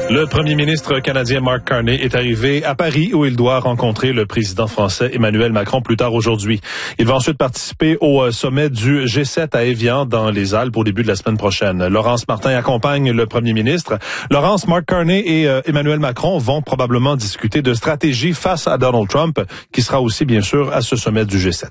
Le premier ministre canadien Mark Carney est arrivé à Paris où il doit rencontrer le président français Emmanuel Macron plus tard aujourd'hui. Il va ensuite participer au sommet du G7 à Évian dans les Alpes au début de la semaine prochaine. Laurence Martin accompagne le premier ministre. Laurence, Mark Carney et Emmanuel Macron vont probablement discuter de stratégie face à Donald Trump, qui sera aussi bien sûr à ce sommet du G7.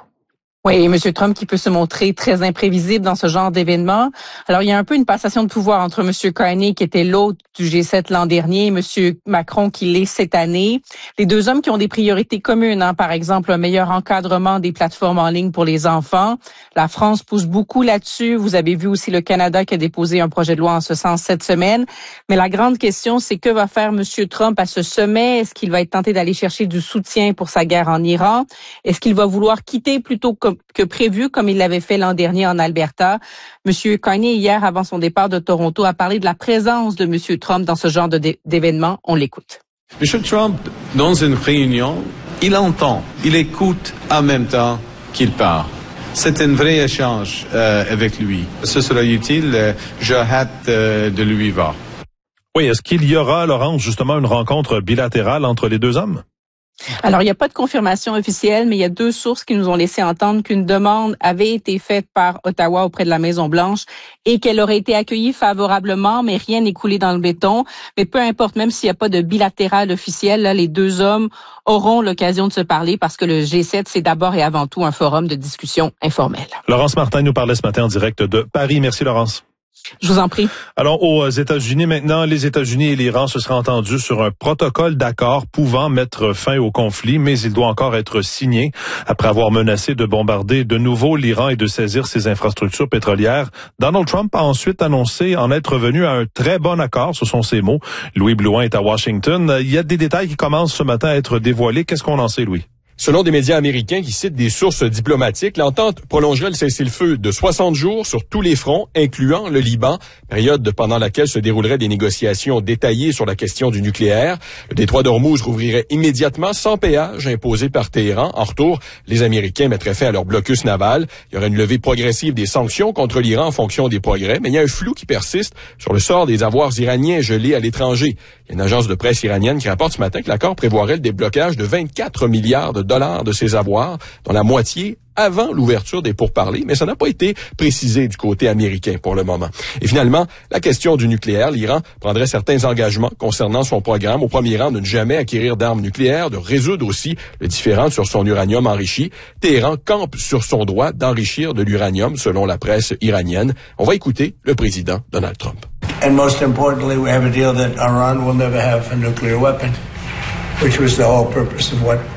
Oui, M. Trump qui peut se montrer très imprévisible dans ce genre d'événement. Alors, il y a un peu une passation de pouvoir entre M. Carney, qui était l'hôte du G7 l'an dernier, et M. Macron, qui l'est cette année. Les deux hommes qui ont des priorités communes, par exemple, un meilleur encadrement des plateformes en ligne pour les enfants. La France pousse beaucoup là-dessus. Vous avez vu aussi le Canada qui a déposé un projet de loi en ce sens cette semaine. Mais la grande question, c'est que va faire M. Trump à ce sommet? Est-ce qu'il va être tenté d'aller chercher du soutien pour sa guerre en Iran? Est-ce qu'il va vouloir quitter plutôt que prévu, comme il l'avait fait l'an dernier en Alberta? M. Carney, hier, avant son départ de Toronto, a parlé de la présence de M. Trump dans ce genre d'événement. On l'écoute. M. Trump, dans une réunion, il entend, il écoute en même temps qu'il parle. C'est un vrai échange avec lui. Ce sera utile. J'ai hâte de lui voir. Oui, est-ce qu'il y aura, Laurence, justement une rencontre bilatérale entre les deux hommes? Alors, il n'y a pas de confirmation officielle, mais il y a deux sources qui nous ont laissé entendre qu'une demande avait été faite par Ottawa auprès de la Maison-Blanche et qu'elle aurait été accueillie favorablement, mais rien n'est coulé dans le béton. Mais peu importe, même s'il n'y a pas de bilatéral officiel, là, les deux hommes auront l'occasion de se parler parce que le G7, c'est d'abord et avant tout un forum de discussion informelle. Laurence Martin nous parlait ce matin en direct de Paris. Merci, Laurence. Je vous en prie. Alors, aux États-Unis maintenant, les États-Unis et l'Iran se seraient entendus sur un protocole d'accord pouvant mettre fin au conflit, mais il doit encore être signé. Après avoir menacé de bombarder de nouveau l'Iran et de saisir ses infrastructures pétrolières, Donald Trump a ensuite annoncé en être venu à un très bon accord, ce sont ses mots. Louis Blouin est à Washington. Il y a des détails qui commencent ce matin à être dévoilés. Qu'est-ce qu'on en sait, Louis? Selon des médias américains qui citent des sources diplomatiques, l'entente prolongerait le cessez-le-feu de 60 jours sur tous les fronts, incluant le Liban, période pendant laquelle se dérouleraient des négociations détaillées sur la question du nucléaire. Le détroit d'Ormuz rouvrirait immédiatement sans péage imposé par Téhéran. En retour, les Américains mettraient fin à leur blocus naval. Il y aurait une levée progressive des sanctions contre l'Iran en fonction des progrès, mais il y a un flou qui persiste sur le sort des avoirs iraniens gelés à l'étranger. Il y a une agence de presse iranienne qui rapporte ce matin que l'accord prévoirait le déblocage de 24 milliards de dollars de ses avoirs, dont la moitié avant l'ouverture des pourparlers, mais ça n'a pas été précisé du côté américain pour le moment. Et finalement, la question du nucléaire, l'Iran prendrait certains engagements concernant son programme, au premier rang de ne jamais acquérir d'armes nucléaires, de résoudre aussi le différend sur son uranium enrichi. Téhéran campe sur son droit d'enrichir de l'uranium, selon la presse iranienne. On va écouter le président Donald Trump. And most importantly, we have a deal that Iran will never have a nuclear weapon, which was the whole purpose of what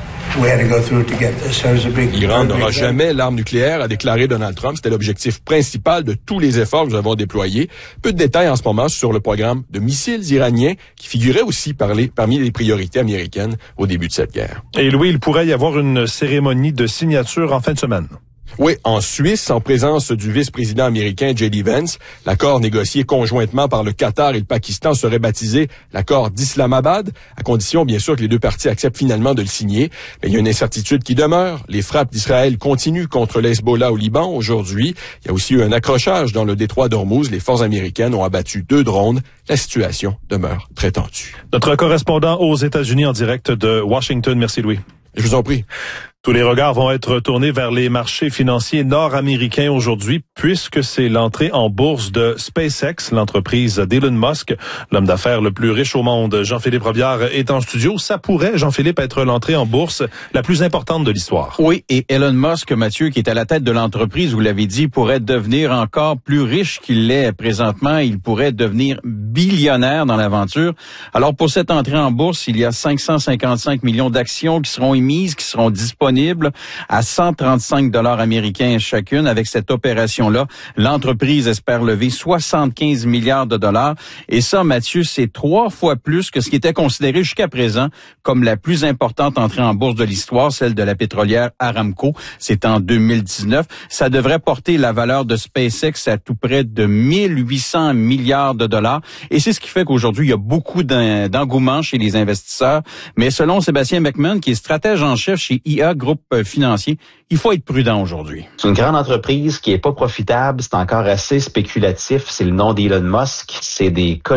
L'Iran n'aura jamais l'arme nucléaire, a déclaré Donald Trump. C'était l'objectif principal de tous les efforts que nous avons déployés. Peu de détails en ce moment sur le programme de missiles iraniens qui figurait aussi parmi les priorités américaines au début de cette guerre. Et Louis, il pourrait y avoir une cérémonie de signature en fin de semaine. Oui, en Suisse, en présence du vice-président américain J.D. Vance. L'accord négocié conjointement par le Qatar et le Pakistan serait baptisé l'accord d'Islamabad, à condition, bien sûr, que les deux parties acceptent finalement de le signer. Mais il y a une incertitude qui demeure. Les frappes d'Israël continuent contre l'Hezbollah au Liban aujourd'hui. Il y a aussi eu un accrochage dans le détroit d'Ormuz. Les forces américaines ont abattu 2 drones. La situation demeure très tendue. Notre correspondant aux États-Unis en direct de Washington. Merci, Louis. Je vous en prie. Tous les regards vont être tournés vers les marchés financiers nord-américains aujourd'hui, puisque c'est l'entrée en bourse de SpaceX, l'entreprise d'Elon Musk, l'homme d'affaires le plus riche au monde. Jean-Philippe Robillard est en studio. Ça pourrait, Jean-Philippe, être l'entrée en bourse la plus importante de l'histoire. Oui, et Elon Musk, Mathieu, qui est à la tête de l'entreprise, vous l'avez dit, pourrait devenir encore plus riche qu'il l'est présentement. Il pourrait devenir billionnaire dans l'aventure. Alors, pour cette entrée en bourse, il y a 555 millions d'actions qui seront émises, qui seront disponibles à 135 $ américains chacune. Avec cette opération-là, l'entreprise espère lever 75 milliards de dollars. Et ça, Mathieu, c'est 3 fois plus que ce qui était considéré jusqu'à présent comme la plus importante entrée en bourse de l'histoire, celle de la pétrolière Aramco. C'est en 2019. Ça devrait porter la valeur de SpaceX à tout près de 1800 milliards de dollars. Et c'est ce qui fait qu'aujourd'hui, il y a beaucoup d'engouement chez les investisseurs. Mais selon Sébastien Beckman, qui est stratège en chef chez IA Groupe financier, il faut être prudent aujourd'hui. C'est une grande entreprise qui est pas profitable, c'est encore assez spéculatif, c'est le nom d'Elon Musk, c'est des